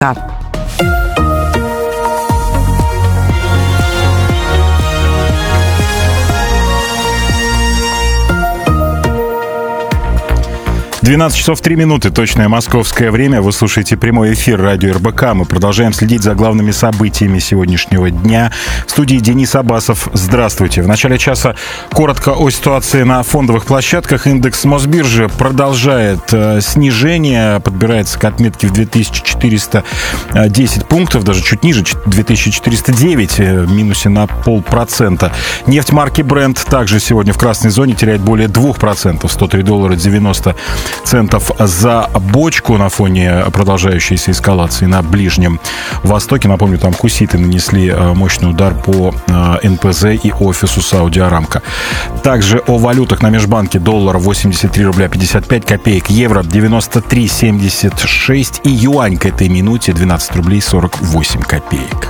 «12 часов 3 минуты, точное московское время». Вы слушаете прямой эфир радио РБК. Мы продолжаем следить за главными событиями сегодняшнего дня. В студии Денис Абасов. Здравствуйте. В начале часа коротко о ситуации на фондовых площадках. Индекс Мосбиржи продолжает снижение, подбирается к отметке в 2410 пунктов, даже чуть ниже, 2409, в минусе на 0,5%. Нефть марки Brent также сегодня в красной зоне, теряет более 2%, $103.90 за бочку на фоне продолжающейся эскалации на Ближнем Востоке. Напомню, там хуситы нанесли мощный удар по НПЗ и офису Сауди Арамко. Также о валютах на межбанке: доллар 83 рубля 55 копеек, евро 93,76 и юань к этой минуте 12 рублей 48 копеек.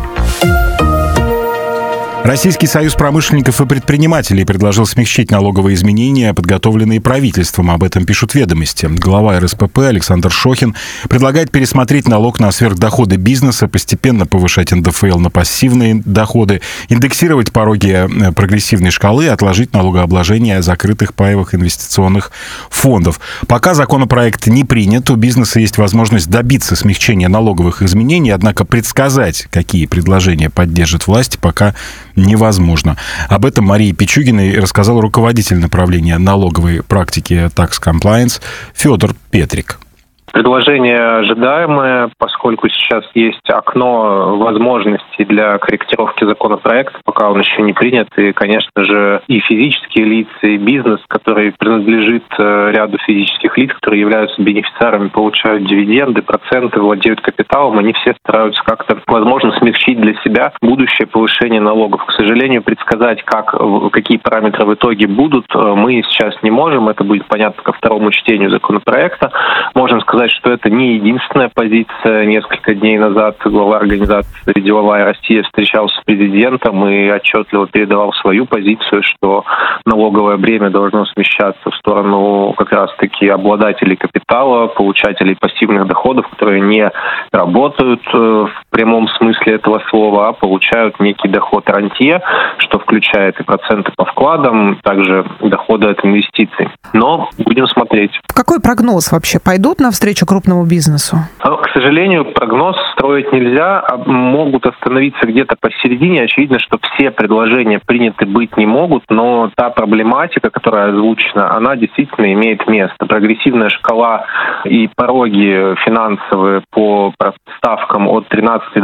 Российский союз промышленников и предпринимателей предложил смягчить налоговые изменения, подготовленные правительством. Об этом пишут «Ведомости». Глава РСПП Александр Шохин предлагает пересмотреть налог на сверхдоходы бизнеса, постепенно повышать НДФЛ на пассивные доходы, индексировать пороги прогрессивной шкалы и отложить налогообложение закрытых паевых инвестиционных фондов. Пока законопроект не принят, у бизнеса есть возможность добиться смягчения налоговых изменений, однако предсказать, какие предложения поддержит власть, пока невозможно. Об этом Марии Пичугиной рассказал руководитель направления налоговой практики Tax Compliance Федор Петрик. Предложение ожидаемое, поскольку сейчас есть окно возможностей для корректировки законопроекта, пока он еще не принят. И, конечно же, и физические лица, и бизнес, который принадлежит ряду физических лиц, которые являются бенефициарами, получают дивиденды, проценты, владеют капиталом, они все стараются как-то, возможно, смягчить для себя будущее повышение налогов. К сожалению, предсказать, какие параметры в итоге будут, мы сейчас не можем. Это будет понятно ко второму чтению законопроекта. Можем сказать, что это не единственная позиция. Несколько дней назад глава организации «Деловая Россия» встречался с президентом и отчетливо передавал свою позицию, что налоговое бремя должно смещаться в сторону как раз-таки обладателей капитала, получателей пассивных доходов, которые не работают в прямом смысле этого слова, а получают некий доход рантье, что включает и проценты по вкладам, также доходы от инвестиций. Но будем смотреть. Какой прогноз вообще? Пойдут навстречу крупному бизнесу? К сожалению, прогноз строить нельзя, а могут остановиться где-то посередине. Очевидно, что все предложения приняты быть не могут, но та проблематика, которая озвучена, она действительно имеет место. Прогрессивная шкала и пороги финансовые по ставкам от 13 до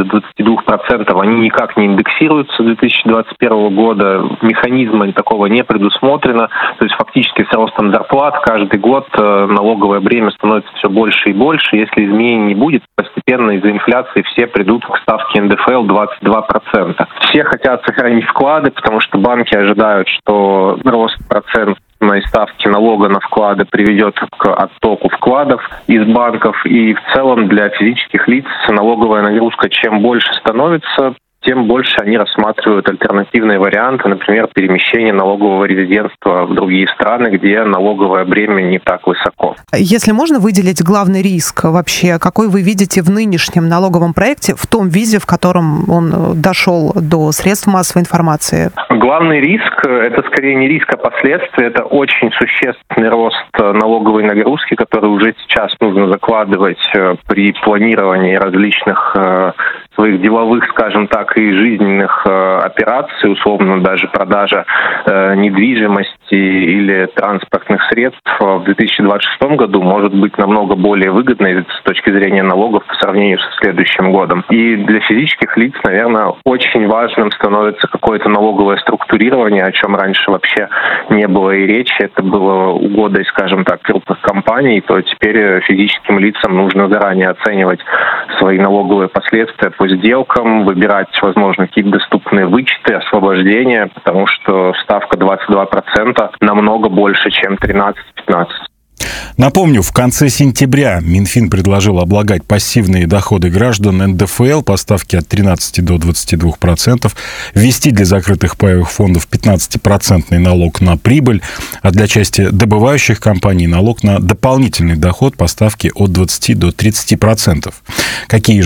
22%, они никак не индексируются с 2021 года. Механизма такого не предусмотрено. То есть фактически с ростом зарплат каждый год налоговое бремя становится все больше и больше. Если изменений не будет, постепенно из-за инфляции все придут к ставке НДФЛ 22%. Все хотят сохранить вклады, потому что банки ожидают, что рост процентной ставки налога на вклады приведет к оттоку вкладов из банков. И в целом для физических лиц налоговая нагрузка чем больше становится, тем больше они рассматривают альтернативные варианты, например, перемещение налогового резидентства в другие страны, где налоговое бремя не так высоко. Если можно выделить главный риск вообще, какой вы видите в нынешнем налоговом проекте, в том виде, в котором он дошел до средств массовой информации? Главный риск – это скорее не риск, а последствия. Это очень существенный рост налоговой нагрузки, который уже сейчас нужно закладывать при планировании различных своих деловых, скажем так, и жизненных операций, условно даже продажа недвижимости или транспортных средств в 2026 году может быть намного более выгодной с точки зрения налогов по сравнению со следующим годом. И для физических лиц, наверное, очень важным становится какое-то налоговое структурирование, о чем раньше вообще не было и речи. Это было угодой, скажем так, крупных компаний, то теперь физическим лицам нужно заранее оценивать свои налоговые последствия по сделкам, выбирать, возможно, какие-то доступные вычеты, освобождения, потому что ставка 22% намного больше, чем 13-15%. Напомню, в конце сентября Минфин предложил облагать пассивные доходы граждан НДФЛ по ставке от 13 до 22%, ввести для закрытых паевых фондов 15% налог на прибыль, а для части добывающих компаний налог на дополнительный доход по ставке от 20 до 30%. Какие